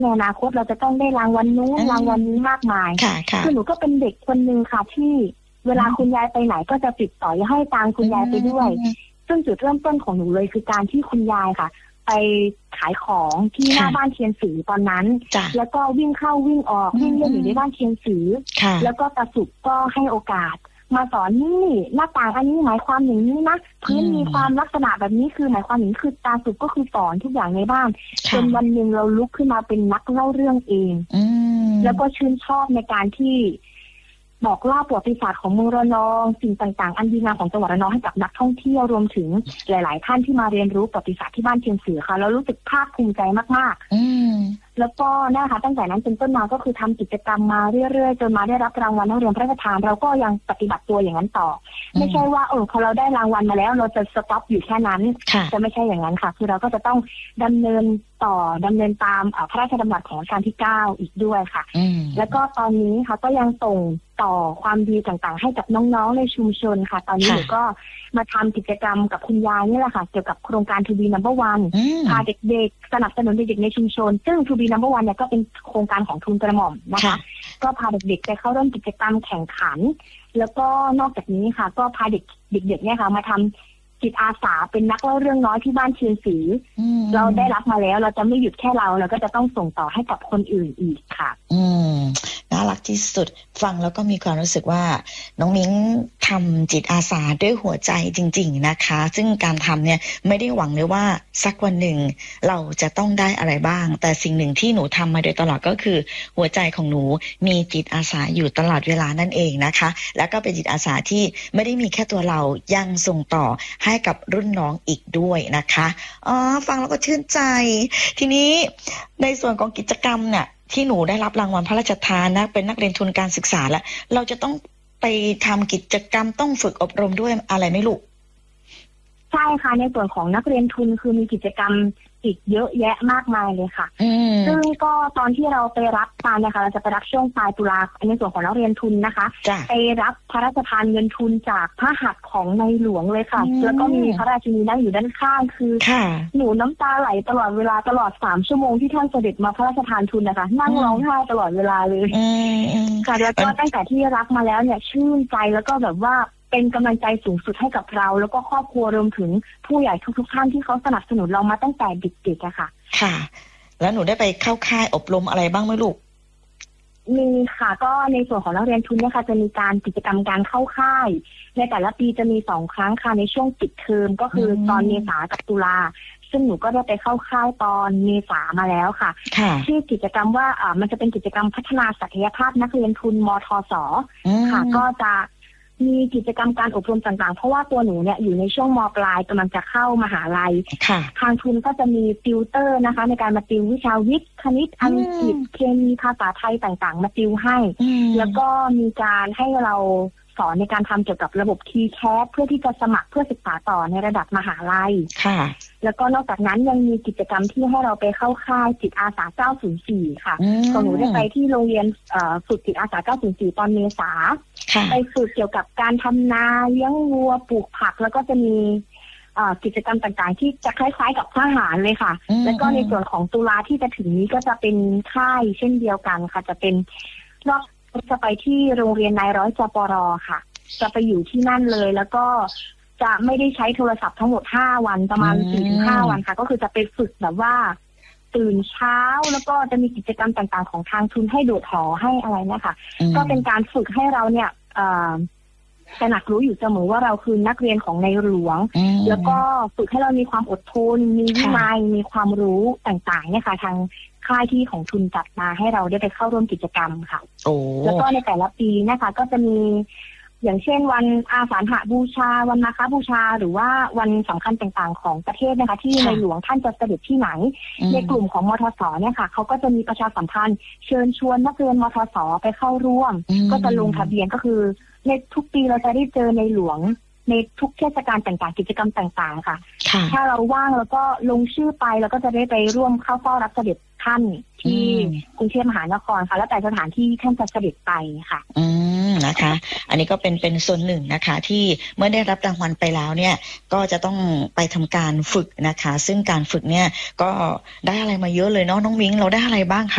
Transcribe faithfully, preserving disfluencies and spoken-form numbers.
ในอนาคตเราจะต้องได้รางวัลนู้นรางวัลนี้มากมายคือหนูก็เป็นเด็กคนนึงค่ะที่เวลาคุณยายไปไหนก็จะติดต่อให้ตามคุณยายไปด้วยซึ่งจุดเริ่มต้นของหนูเลยคือการที่คุณยายค่ะไปขายของที่หน้าบ้านเทียนสีตอนนั้นแล้วก็วิ่งเข้าวิ่งออกวิ่งเล่นอยู่ในบ้านเทียนสีแล้วก็ตาสุกก็ให้โอกาสมาสอนนี่หน้าต่างอันนี้หมายความอย่างนี้นะพื้นมีความลักษณะแบบนี้คือหมายความอย่างนี้คือตาสุกก็คือสอนทุกอย่างในบ้านจนวันหนึ่งเราลุกขึ้นมาเป็นนักเล่าเรื่องเองแล้วก็ชื่นชอบในการที่บอกเล่าประวัติศาสตร์ของเมืองระนองสิ่งต่างๆอันดีงามของจังหวัดระนองให้กับนักท่องเที่ยวรวมถึงหลายๆท่านที่มาเรียนรู้ประวัติศาสตร์ที่บ้านเชียงเสือค่ะแล้วรู้สึกภาคภูมิใจมากๆแล้วก็นะคะตั้งแต่นั้นเป็นต้นมาก็คือทำกิจกรรมมาเรื่อยๆจนมาได้รับรางวัลนักเรียนพระราชทานเราก็ยังปฏิบัติตัวอย่างนั้นต่อไม่ใช่ว่าเออพอเราได้รางวัลมาแล้วเราจะสต็อปอยู่แค่นั้นจะไม่ใช่อย่างนั้นค่ะคือเราก็จะต้องดำเนินต่อดำเนินตามพระราชดำรัสของรัชกาลที่เก้าอีกด้วยค่ะแล้วก็ตอนนี้ค่ะก็ยังส่งต่อความดีต่างๆให้กับน้องๆในชุมชนค่ะตอนนี้หนูก็มาทำกิจกรรมกับคุณยายนี่แหละค่ะเกี่ยวกับโครงการ To Be Number One พาเด็กๆสนับสนุนเด็กๆในชุมชนซึ่ง To Be Number One เนี่ยก็เป็นโครงการของทุนกระหม่อมนะคะก็พาเด็กๆไปเข้าร่วมกิจกรรมแข่งขันแล้วก็นอกจากนี้ค่ะก็พาเด็กเด็กๆเนี่ยค่ะมาทำจิตอาสาเป็นนักเล่าเรื่องน้อยที่บ้านเชียงศรีเราได้รับมาแล้วเราจะไม่หยุดแค่เราเราก็จะต้องส่งต่อให้กับคนอื่นอีกค่ะอืมน่ารักที่สุดฟังแล้วก็มีความรู้สึกว่าน้องมิ้งทำจิตอาสาด้วยหัวใจจริงๆนะคะซึ่งการทำเนี่ยไม่ได้หวังเลยว่าสักวันหนึ่งเราจะต้องได้อะไรบ้างแต่สิ่งหนึ่งที่หนูทำมาโดยตลอดก็คือหัวใจของหนูมีจิตอาสาอยู่ตลอดเวลานั่นเองนะคะแล้วก็เป็นจิตอาสาที่ไม่ได้มีแค่ตัวเรายังส่งต่อให้กับรุ่นน้องอีกด้วยนะคะอ๋อฟังแล้วก็ชื่นใจทีนี้ในส่วนของกิจกรรมเนี่ยที่หนูได้รับรางวัลพระราชทานนะเป็นนักเรียนทุนการศึกษาแล้วเราจะต้องไปทำกิจกรรมต้องฝึกอบรมด้วยอะไรไหมลูกใช่ค่ะในส่วนของนักเรียนทุนคือมีกิจกรรมอีกเยอะแยะมากมายเลยค่ะซึ่งก็ตอนที่เราไปรับการนะคะเราจะไปรับช่วงปลายตุลาในส่วนของนักเรียนทุนนะคะไปรับพระราชทานเงินทุนจากพระหัตถ์ของในหลวงเลยค่ะแล้วก็มีพระราชินีนั่งอยู่ด้านข้างคือหนูน้ำตาไหลตลอดเวลาตลอดสามชั่วโมงที่ท่านเสด็จมาพระราชทานทุนนะคะนั่งร้องไห้ตลอดเวลาเลยค่ะแล้วก็ตั้งแต่ที่รับมาแล้วเนี่ยชื่นใจแล้วก็แบบว่าเป็นกำลังใจสูงสุดให้กับเราแล้วก็ครอบครัวรวมถึงผู้ใหญ่ทุกๆท่านที่เขาสนับสนุนเรามาตั้งแต่เด็กๆอะค่ะค่ะแล้วหนูได้ไปเข้าค่ายอบรมอะไรบ้างไหมลูกมีค่ะก็ในส่วนของนักเรียนทุนเนี่ยค่ะจะมีการกิจกรรมการเข้าค่ายในแต่ละปีจะมีสองครั้งค่ะในช่วงปิดเทอมก็คือตอนเมษากับตุลาซึ่งหนูก็ได้ไปเข้าค่ายตอนเมษามาแล้วค่ะชื่อกิจกรรมว่าอ่ามันจะเป็นกิจกรรมพัฒนาศักยภาพนักเรียนทุนมทสค่ะก็จะมีกิจกรรมการอบรมต่างๆเพราะว่าตัวหนูเนี่ยอยู่ในช่วงม.ปลายกำลังจะเข้ามหาลัยทางทุนก็จะมีติวเตอร์นะคะในการมาติววิชาวิทย์คณิตอังกฤษเคมีภาษาไทยต่างๆมาติวให้แล้วก็มีการให้เราสอนในการทำเกี่ยวกับระบบ ที แคส เพื่อที่จะสมัครเพื่อศึกษาต่อในระดับมหาลัยแล้วก็นอกจากนั้นยังมีกิจกรรมที่ให้เราไปเข้าค่ายจิตอาสาเก้าศูนย์สี่ค่ะของหนูได้ไปที่โรงเรียนฝึกจิตอาสาเก้าศูนย์สี่ตอนเมษาไปฝึกเกี่ยวกับการทำนาเลี้ยงวัวปลูกผักแล้วก็จะมีกิจกรรมต่างๆที่จะคล้ายๆกับทหารเลยค่ะแล้วก็ในส่วนของตุลาที่จะถึงนี้ก็จะเป็นค่ายเช่นเดียวกันค่ะจะเป็นรอบจะไปที่โรงเรียนนายร้อยจปรค่ะจะไปอยู่ที่นั่นเลยแล้วก็จะไม่ได้ใช้โทรศัพท์ทั้งหมดห้าวันประมาณ สี่ถึงห้า วันค่ะก็คือจะไปฝึกแบบว่าตื่นเช้าแล้วก็จะมีกิจกรรมต่างๆของทางทุนให้โดดหอให้อะไรนะคะก็เป็นการฝึกให้เราเนี่ยตระหนักรู้อยู่เสมอว่าเราคือนักเรียนของในหลวงแล้วก็ฝึกให้เรามีความอดทนมีวินัยมีความรู้ต่างๆเนี่ยค่ะทางค่ายที่ของทุนจัดมาให้เราได้ไปเข้าร่วมกิจกรรมค่ะแล้วก็ในแต่ละปีนะคะก็จะมีอย่างเช่นวันอาสาฬหบูชาวันมาฆบูชาหรือว่าวันสำคัญต่างๆของประเทศนะคะที่ในหลวงท่านจะเสด็จที่ไหนในกลุ่มของมทสเนี่ยค่ะเขาก็จะมีประชาสัมพันธ์เชิญชวนนักเรียนมทสไปเข้าร่วมก็จะลงทะเบียนก็คือในทุกปีเราจะได้เจอในหลวงในทุกเทศกาลต่างๆกิจกรรมต่างๆค่ะถ้าเราว่างแล้วก็ลงชื่อไปแล้วก็จะได้ไปร่วมเข้าเฝ้ารับเสด็จท่านที่กรุงเทพมหานครค่ะแล้วแต่สถานที่ท่านจะเสด็จไปค่ะอืมนะคะอันนี้ก็เป็นเป็นส่วนหนึ่งนะคะที่เมื่อได้รับรางวัลไปแล้วเนี่ยก็จะต้องไปทำการฝึกนะคะซึ่งการฝึกเนี่ยก็ได้อะไรมาเยอะเลยเนาะน้องมิ้งเราได้อะไรบ้างคะ